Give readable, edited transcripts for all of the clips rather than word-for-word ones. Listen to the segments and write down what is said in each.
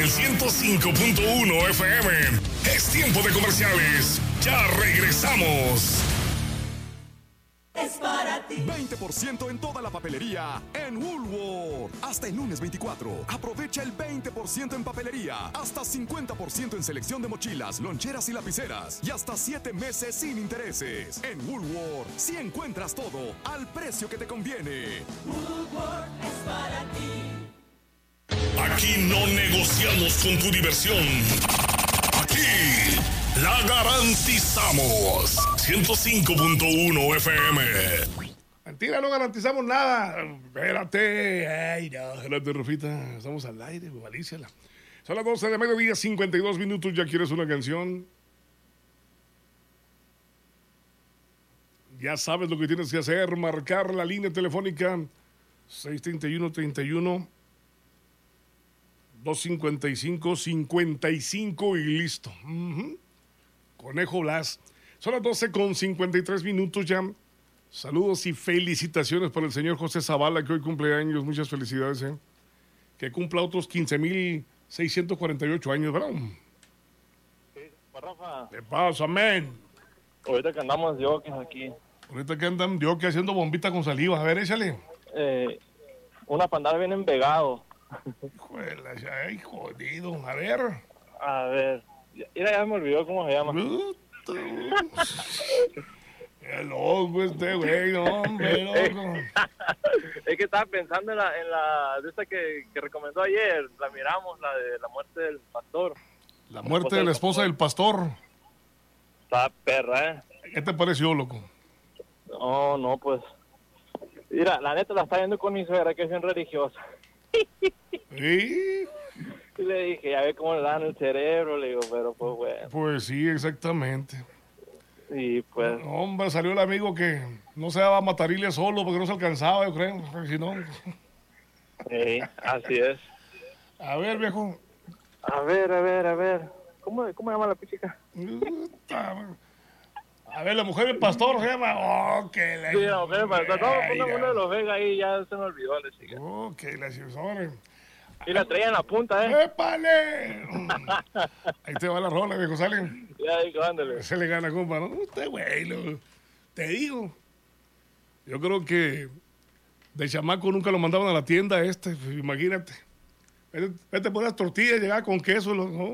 el 105.1 FM. Es tiempo de comerciales. Ya regresamos. Es para ti. 20% en toda la papelería en Woolworth. Hasta el lunes 24. Aprovecha el 20% en papelería. Hasta 50% en selección de mochilas, loncheras y lapiceras. Y hasta 7 meses sin intereses. En Woolworth, si encuentras todo al precio que te conviene. Woolworth es para ti. Aquí no negociamos con tu diversión. Aquí la garantizamos. 105.1 FM. Mentira, no garantizamos nada. Espérate. Ay, no. Espérate, Rufita. Estamos al aire, malíciala. Son las 12 de mediodía, 52 minutos. ¿Ya quieres una canción? Ya sabes lo que tienes que hacer. Marcar la línea telefónica 631-31 255-55 y listo. Conejo Blas. Son las 12:53 minutos ya. Saludos y felicitaciones para el señor José Zavala, que hoy cumple años. Muchas felicidades, que cumpla otros 15,648 años, ¿verdad? Sí, Rafa. ¿Qué pasa, men? Ahorita que andamos de oques aquí. Ahorita que andan yo que haciendo bombita con saliva. A ver, échale. Una pandada bien envegado. Hijuela, ay, jodido. A ver. A ver. Ya me olvidó cómo se llama. Qué loco este güey, hombre, loco. Es que estaba pensando en la de esta que recomendó ayer. La miramos, la de la muerte del pastor. La muerte de la esposa del pastor. Está perra, ¿eh? ¿Qué te pareció, loco? No, pues. Mira, la neta la está viendo con mi suegra, que es bien religiosa. ¿Sí? Y le dije, ya ve cómo le dan el cerebro, le digo, pero pues bueno. Pues sí, exactamente. Y pues... Hombre, salió el amigo que no se daba a matarile solo porque no se alcanzaba, yo creo. Si no... Sí, así es. A ver, viejo. A ver. ¿Cómo se llama la pichica? A ver, la mujer del pastor se llama... Oh, que la... Sí, la mujer del pastor. No, pongan uno de los Vega ahí, ya se me olvidó la chica. Oh, que la chica. Y la traía en la punta, ¿eh? ¡Épale! Ahí te va la rola, viejo, sale. Ya, digo, ándale. Se le gana, compa, ¿no? Usted, güey, te digo. Yo creo que de chamaco nunca lo mandaban a la tienda imagínate. Vete por las tortillas, llegaba con queso.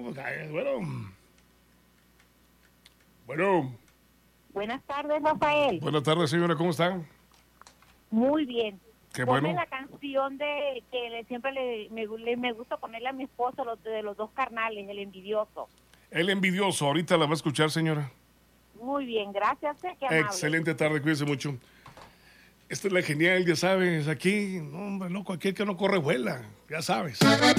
Bueno. Buenas tardes, Rafael. Buenas tardes, señora, ¿cómo están? Muy bien. Qué Ponme bueno. la canción de que siempre me gusta ponerle a mi esposo, de los dos carnales, el envidioso. El envidioso, ahorita la va a escuchar, señora. Muy bien, gracias. Qué amable. Excelente tarde, cuídese mucho. Esta es la genial, ya sabes, aquí, no, hombre, loco, aquí el que no corre vuela, ya sabes.